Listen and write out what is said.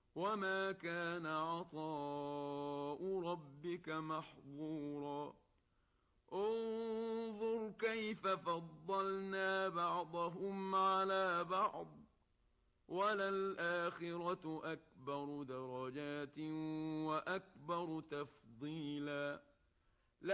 وما كان عطاء ربك محظورا انظر كيف فضلنا بعضهم على بعض وللآخرة أكبر درجات وأكبر تفضيلا